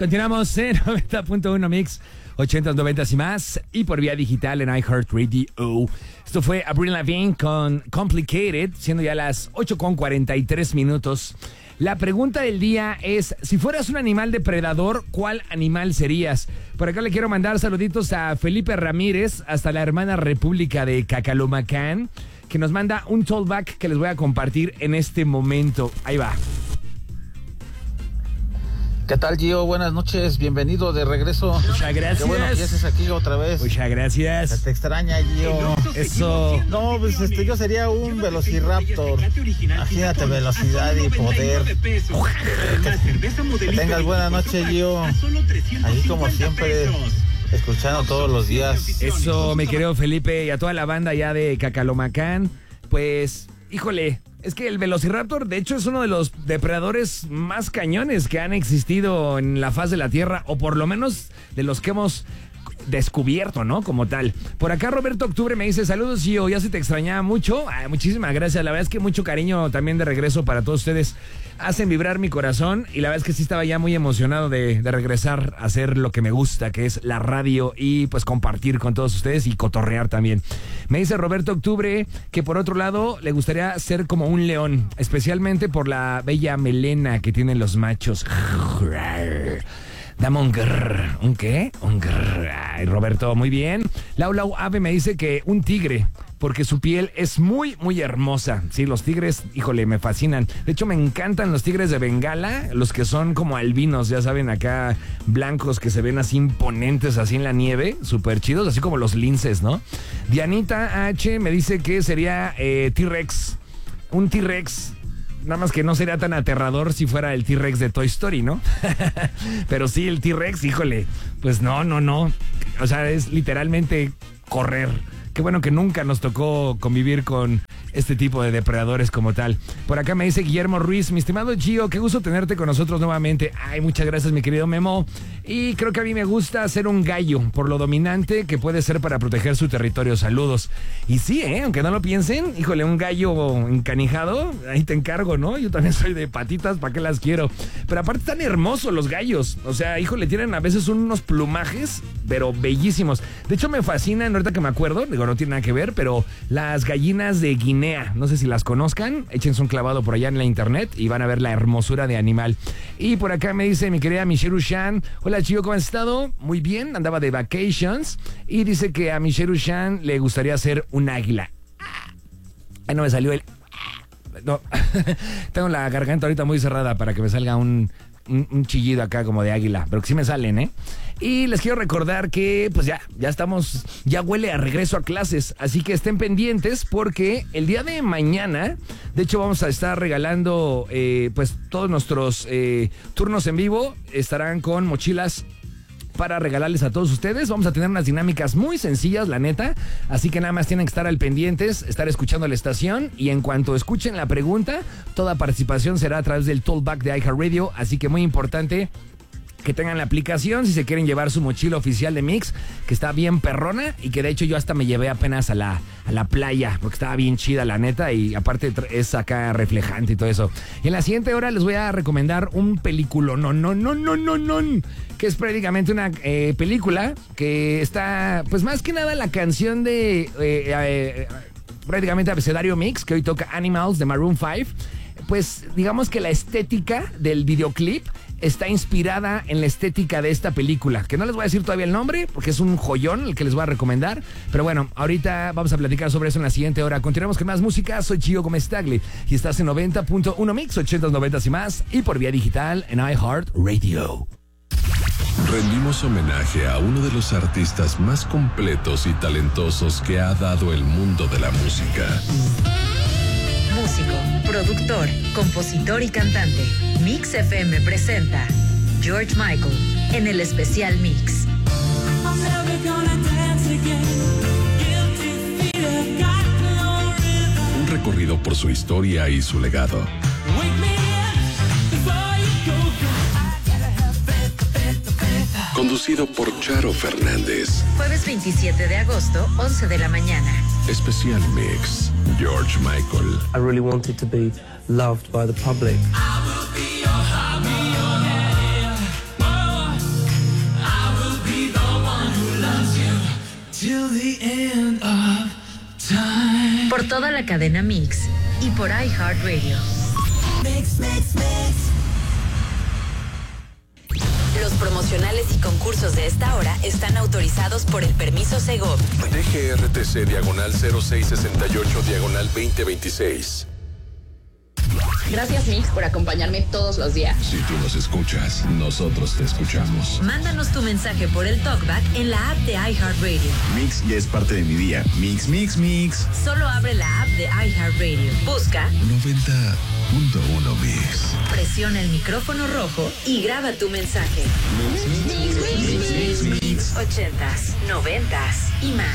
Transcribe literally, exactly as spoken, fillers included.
Continuamos en noventa punto uno Mix, ochentas, noventas y más, y por vía digital en iHeartRadio. Esto fue Avril Lavigne con Complicated, siendo ya las ocho con cuarenta y tres minutos. La pregunta del día es, si fueras un animal depredador, ¿cuál animal serías? Por acá le quiero mandar saluditos a Felipe Ramírez, hasta la hermana República de Cacalomacán, que nos manda un tollback que les voy a compartir en este momento. Ahí va. ¿Qué tal, Gio? Buenas noches, bienvenido de regreso. Muchas gracias. Qué bueno que ya estés aquí otra vez. Muchas gracias. Se te extraña, Gio. Eso. No, pues este, yo sería un velociraptor. Imagínate, velocidad y poder. Que, que tengas buena noche, Gio. Ahí como siempre, escuchando todos los días. Eso, mi querido Felipe, y a toda la banda ya de Cacalomacán. Pues, híjole, es que el velociraptor, de hecho, es uno de los depredadores más cañones que han existido en la faz de la Tierra, o por lo menos de los que hemos descubierto, ¿no? Como tal. Por acá Roberto Octubre me dice, saludos, Gio, ya se te extrañaba mucho. Ay, muchísimas gracias, la verdad es que mucho cariño también de regreso para todos ustedes. Hacen vibrar mi corazón y la verdad es que sí estaba ya muy emocionado de, de regresar a hacer lo que me gusta, que es la radio y pues compartir con todos ustedes y cotorrear también. Me dice Roberto Octubre que por otro lado le gustaría ser como un león, especialmente por la bella melena que tienen los machos. Dame un grrr. ¿Un qué? Un grrr. Ay, Roberto, muy bien. Lau Lau Ave me dice que un tigre, porque su piel es muy, muy hermosa. Sí, los tigres, híjole, me fascinan. De hecho, me encantan los tigres de Bengala, los que son como albinos, ya saben, acá blancos que se ven así imponentes, así en la nieve, súper chidos, así como los linces, ¿no? Dianita H me dice que sería eh, T-Rex. Un T-Rex. Nada más que no sería tan aterrador si fuera el T-Rex de Toy Story, ¿no? Pero sí, el T-Rex, híjole, pues no, no, no. O sea, es literalmente correr. Qué bueno que nunca nos tocó convivir con este tipo de depredadores como tal. Por acá me dice Guillermo Ruiz, mi estimado Gio, qué gusto tenerte con nosotros nuevamente. Ay, muchas gracias, mi querido Memo. Y creo que a mí me gusta ser un gallo, por lo dominante que puede ser para proteger su territorio. Saludos. Y sí, ¿eh? Aunque no lo piensen, híjole, un gallo encanijado, ahí te encargo, ¿no? Yo también soy de patitas, ¿para qué las quiero? Pero aparte están hermosos los gallos. O sea, híjole, tienen a veces unos plumajes, pero bellísimos. De hecho, me fascinan, ahorita que me acuerdo, digo, no tiene nada que ver, pero las gallinas de Guinea, no sé si las conozcan, échense un clavado por allá en la internet y van a ver la hermosura de animal. Y por acá me dice mi querida Micheru Shan, hola Chio, ¿cómo has estado? Muy bien, andaba de vacations y dice que a Micheru Shan le gustaría ser un águila. Ay, no me salió el... No, tengo la garganta ahorita muy cerrada para que me salga un... Un, un chillido acá como de águila, pero que sí me salen, ¿eh? Y les quiero recordar que pues ya, ya estamos, ya huele a regreso a clases, así que estén pendientes porque el día de mañana, de hecho vamos a estar regalando eh, pues todos nuestros eh, turnos en vivo, estarán con mochilas para regalarles a todos ustedes. Vamos a tener unas dinámicas muy sencillas, la neta, así que nada más tienen que estar al pendientes, estar escuchando la estación y en cuanto escuchen la pregunta, toda participación será a través del tollback de iHeartRadio, así que muy importante que tengan la aplicación si se quieren llevar su mochila oficial de Mix, que está bien perrona y que de hecho yo hasta me llevé apenas a la, a la playa, porque estaba bien chida la neta y aparte es acá reflejante y todo eso. Y en la siguiente hora les voy a recomendar un película, no, no, no, no, no, no, que es prácticamente una eh, película que está, pues más que nada la canción de eh, eh, prácticamente abecedario Mix, que hoy toca Animals de Maroon cinco, pues digamos que la estética del videoclip está inspirada en la estética de esta película, que no les voy a decir todavía el nombre, porque es un joyón el que les voy a recomendar, pero bueno, ahorita vamos a platicar sobre eso en la siguiente hora. Continuamos con más música, soy Gio Gómez Tagle, y estás en noventa punto uno Mix, ochentas, noventas y más, y por vía digital en iHeartRadio. Rendimos homenaje a uno de los artistas más completos y talentosos que ha dado el mundo de la música. Músico, productor, compositor y cantante. Mix F M presenta George Michael en el especial Mix. Un recorrido por su historia y su legado. Conducido por Charo Fernández. Jueves veintisiete de agosto, once de la mañana. Especial Mix, George Michael. I really wanted to be loved by the public. toda la cadena Mix y por iHeartRadio. Mix, mix, mix. Los promocionales y concursos de esta hora están autorizados por el permiso Segov. D G R T C diagonal cero seis sesenta y ocho diagonal veinte veintiséis. Gracias, Mix, por acompañarme todos los días. Si tú nos escuchas, nosotros te escuchamos. Mándanos tu mensaje por el TalkBack en la app de iHeartRadio. Mix ya es parte de mi día. Mix, mix, mix. Solo abre la app de iHeartRadio. Busca noventa punto uno Mix. Presiona el micrófono rojo y graba tu mensaje. Mix, mix, mix, mix, mix, mix. Ochentas, noventas y más.